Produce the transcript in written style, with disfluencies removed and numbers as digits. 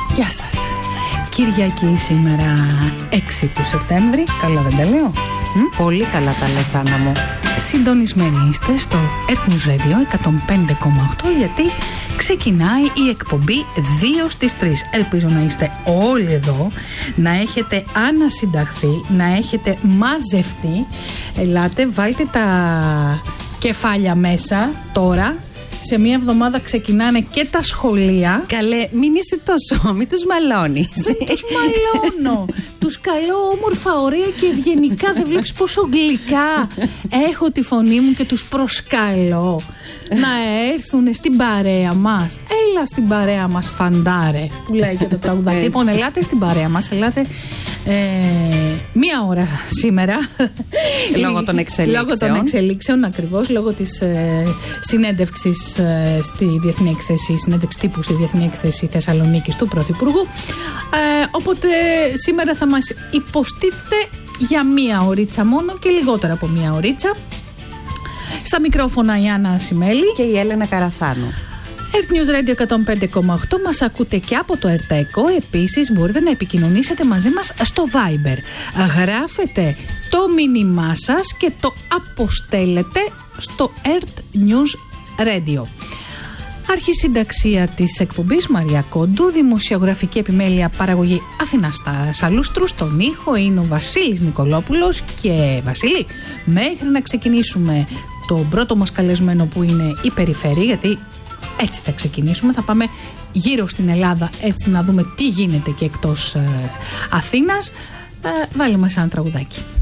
Γεια σας. Κυριακή σήμερα 6 του Σεπτέμβρη. Καλά δεν τα λέω? Πολύ καλά τα λες, Άννα μου. Συντονισμένοι είστε στο Earth News Radio 105,8 γιατί ξεκινάει η εκπομπή 2 στις 3. Ελπίζω να είστε όλοι εδώ, να έχετε ανασυνταχθεί, να έχετε μαζευτεί. Ελάτε, βάλτε τα κεφάλια μέσα τώρα. Σε μία εβδομάδα ξεκινάνε και τα σχολεία. Καλέ, μην είσαι τόσο, μην τους μαλώνεις. Δεν τους μαλώνω. Τους καλώ όμορφα, ωραία και ευγενικά. Δεν βλέπεις πόσο γλυκά έχω τη φωνή μου και τους προσκαλώ να έρθουν στην παρέα μας. Έλα στην παρέα μας, φαντάρε, που λέει και το τραγουδάκι. Λοιπόν, ελάτε στην παρέα μας, ελάτε μία ώρα σήμερα. Λόγω των εξελίξεων. Λόγω των εξελίξεων, ακριβώς, λόγω της συνέντευξης στη Διεθνή Έκθεση, συνέντευξη τύπου στη Διεθνή Έκθεση Θεσσαλονίκης του Πρωθυπουργού. Οπότε σήμερα θα μας υποστείτε για μία ωρίτσα μόνο και λιγότερα από μία ωρίτσα. Στα μικρόφωνα η Άννα Ασημέλη και η Έλενα Καραθάνου. Earth News Radio 105,8. Μας ακούτε και από το Ερτέκο. Επίσης μπορείτε να επικοινωνήσετε μαζί μας στο Viber. Γράφετε το μήνυμά σας και το αποστέλλετε στο Earth News Radio. Αρχισυνταξία της εκπομπής Μαρία Κόντου, δημοσιογραφική επιμέλεια, παραγωγή Αθηνά Σαλούστρου, στον ήχο είναι ο Βασίλης Νικολόπουλος. Και Βασίλη, μέχρι να ξεκινήσουμε τον πρώτο μας καλεσμένο που είναι η περιφέρεια, γιατί έτσι θα ξεκινήσουμε, θα πάμε γύρω στην Ελλάδα έτσι να δούμε τι γίνεται και εκτός Αθήνας, βάλε μας ένα τραγουδάκι.